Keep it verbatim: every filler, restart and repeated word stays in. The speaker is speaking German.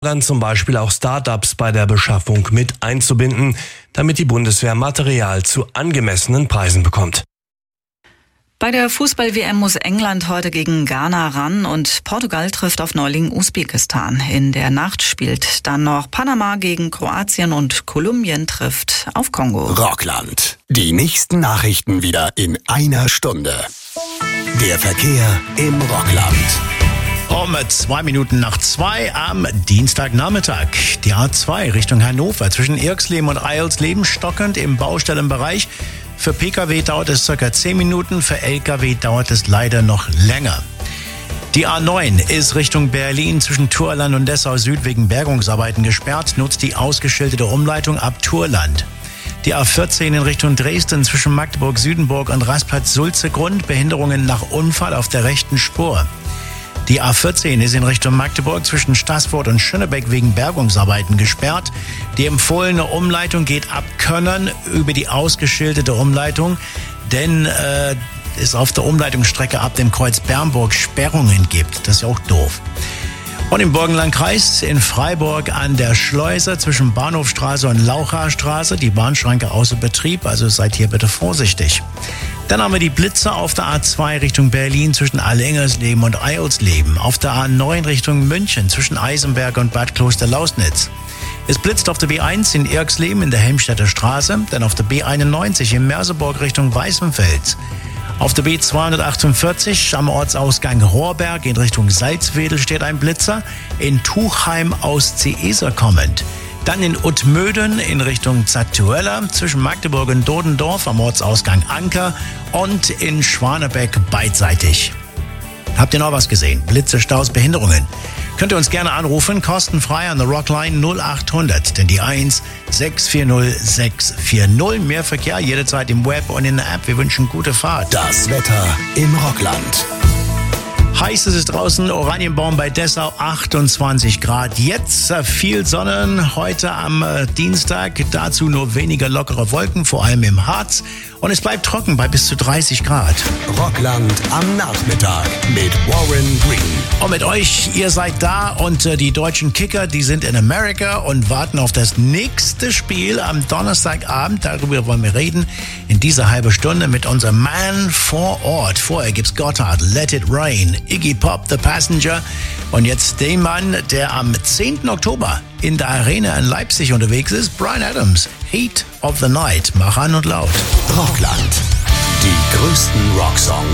Dann zum Beispiel auch Start-ups bei der Beschaffung mit einzubinden, damit die Bundeswehr Material zu angemessenen Preisen bekommt. Bei der Fußball-W M muss England heute gegen Ghana ran und Portugal trifft auf Neuling Usbekistan. In der Nacht spielt dann noch Panama gegen Kroatien und Kolumbien trifft auf Kongo. Rockland. Die nächsten Nachrichten wieder in einer Stunde. Der Verkehr im Rockland. Um zwei Minuten nach zwei am Dienstagnachmittag. Die A zwei Richtung Hannover zwischen Irxleben und Eilsleben stockend im Baustellenbereich. Für Pkw dauert es circa zehn Minuten, für Lkw dauert es leider noch länger. Die A neun ist Richtung Berlin zwischen Turland und Dessau Süd wegen Bergungsarbeiten gesperrt, nutzt die ausgeschilderte Umleitung ab Turland. Die A vierzehn in Richtung Dresden zwischen Magdeburg-Südenburg und Rasplatz-Sulze-Grund, Behinderungen nach Unfall auf der rechten Spur. Die A vierzehn ist in Richtung Magdeburg zwischen Staßfurt und Schönebeck wegen Bergungsarbeiten gesperrt. Die empfohlene Umleitung geht ab Könnern über die ausgeschilderte Umleitung, denn äh, es auf der Umleitungsstrecke ab dem Kreuz Bernburg Sperrungen gibt. Das ist ja auch doof. Und im Burgenlandkreis in Freiburg an der Schleuse zwischen Bahnhofstraße und Lauchastraße, die Bahnschranke außer Betrieb, also seid hier bitte vorsichtig. Dann haben wir die Blitze auf der A zwei Richtung Berlin zwischen Allingersleben und Eilsleben. Auf der A neun Richtung München zwischen Eisenberg und Bad Kloster-Lausnitz. Es blitzt auf der B eins in Irxleben in der Helmstedter Straße, dann auf der B einundneunzig in Merseburg Richtung Weißenfels. Auf der B zweihundertachtundvierzig am Ortsausgang Rohrberg in Richtung Salzwedel steht ein Blitzer. In Tuchheim aus Zeeser kommend. Dann in Uttmöden in Richtung Zatuella zwischen Magdeburg und Dodendorf am Ortsausgang Anker und in Schwanebeck beidseitig. Habt ihr noch was gesehen? Blitze, Staus, Behinderungen? Könnt ihr uns gerne anrufen, kostenfrei an der Rockline null achthundert, denn die eins sechs vier null sechs vier null. Mehr Verkehr jederzeit im Web und in der App. Wir wünschen gute Fahrt. Das Wetter im Rockland. Heiß ist es draußen, Oranienbaum bei Dessau, achtundzwanzig Grad. Jetzt viel Sonne, heute am Dienstag, dazu nur weniger lockere Wolken, vor allem im Harz. Und es bleibt trocken bei bis zu dreißig Grad. Rockland am Nachmittag mit Warren Green. Und mit euch, ihr seid da und äh, die deutschen Kicker, die sind in Amerika und warten auf das nächste Spiel am Donnerstagabend. Darüber wollen wir reden in dieser halben Stunde mit unserem Mann vor Ort. Vorher gibt's Gotthard, Let It Rain, Iggy Pop, The Passenger und jetzt den Mann, der am zehnten Oktober in der Arena in Leipzig unterwegs ist, Bryan Adams, Heat of the Night. Mach an und laut. Rockland. Die größten Rocksongs